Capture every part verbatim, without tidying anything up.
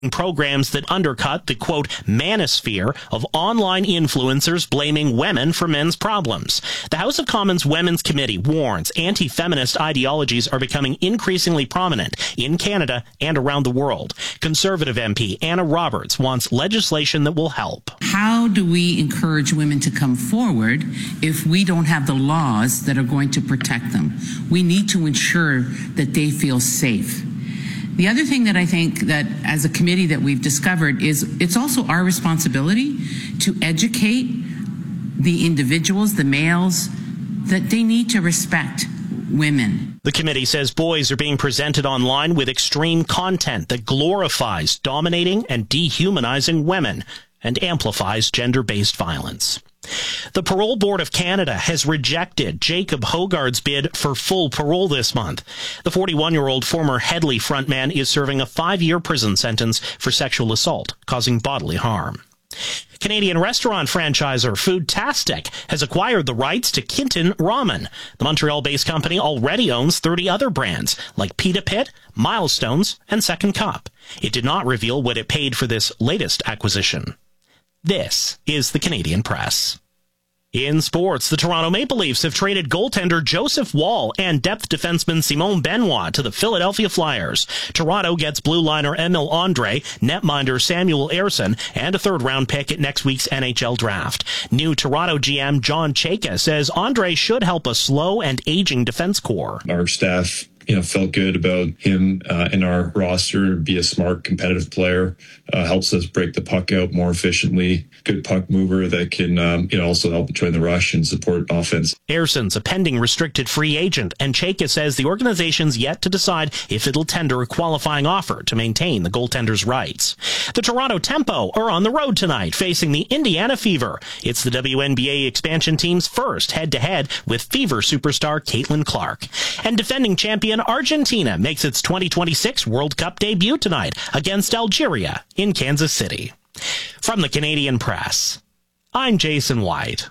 programs that undercut the, quote, manosphere of online influencers blaming women for men's problems. The House of Commons Women's Committee warns anti-feminist ideologies are becoming increasingly prominent in Canada and around the world. Conservative M P Anna Roberts wants legislation that will help. How do we encourage women to come forward if we don't have the laws that are going to protect them? We need to ensure that they feel safe. The other thing that I think that as a committee that we've discovered is it's also our responsibility to educate the individuals, the males, that they need to respect women. The committee says boys are being presented online with extreme content that glorifies dominating and dehumanizing women and amplifies gender-based violence. The Parole Board of Canada has rejected Jacob Hogard's bid for full parole this month. The forty-one-year-old former Headley frontman is serving a five-year prison sentence for sexual assault, causing bodily harm. Canadian restaurant franchisor Foodtastic has acquired the rights to Kinton Ramen. The Montreal-based company already owns thirty other brands, like Pita Pit, Milestones, and Second Cup. It did not reveal what it paid for this latest acquisition. This is the Canadian Press. In sports, the Toronto Maple Leafs have traded goaltender Joseph Woll and depth defenseman Simon Benoit to the Philadelphia Flyers. Toronto gets blue liner Emil Andre, netminder Samuel Ersson, and a third-round pick at next week's N H L draft. New Toronto G M John Chayka says Andre should help a slow and aging defense core. Our staff you know, felt good about him uh, in our roster. Be a smart, competitive player. Uh, helps us break the puck out more efficiently. Good puck mover that can um, you know, also help join the rush and support offense. Ersson's a pending restricted free agent, and Chayka says the organization's yet to decide if it'll tender a qualifying offer to maintain the goaltender's rights. The Toronto Tempo are on the road tonight, facing the Indiana Fever. It's the W N B A expansion team's first head-to-head with Fever superstar Caitlin Clark. And defending champion Argentina makes its twenty twenty-six World Cup debut tonight against Algeria in Kansas City. From the Canadian Press, I'm Jason White.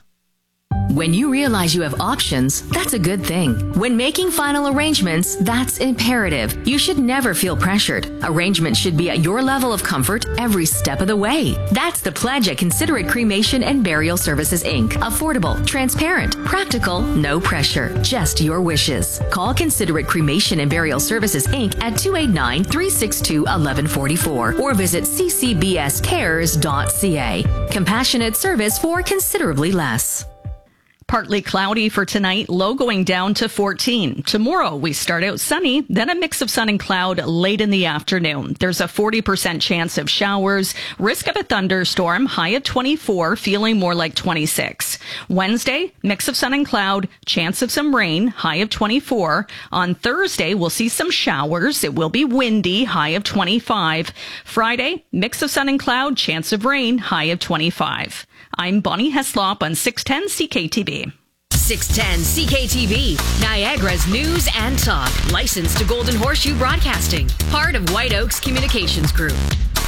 When you realize you have options, that's a good thing. When making final arrangements, that's imperative. You should never feel pressured. Arrangements should be at your level of comfort every step of the way. That's the pledge at Considerate Cremation and Burial Services, Incorporated. Affordable, transparent, practical, no pressure, just your wishes. Call Considerate Cremation and Burial Services, Incorporated at two eight nine, three six two, one one four four or visit c c b s cares dot c a. Compassionate service for considerably less. Partly cloudy for tonight, low going down to fourteen. Tomorrow, we start out sunny, then a mix of sun and cloud late in the afternoon. There's a forty percent chance of showers, risk of a thunderstorm, high at twenty-four, feeling more like twenty-six. Wednesday, mix of sun and cloud, chance of some rain, high of twenty-four. On Thursday, we'll see some showers. It will be windy, high of twenty-five. Friday, mix of sun and cloud, chance of rain, high of twenty-five. I'm Bonnie Heslop on six ten C K T V. six ten C K T V, Niagara's news and talk. Licensed to Golden Horseshoe Broadcasting. Part of White Oaks Communications Group.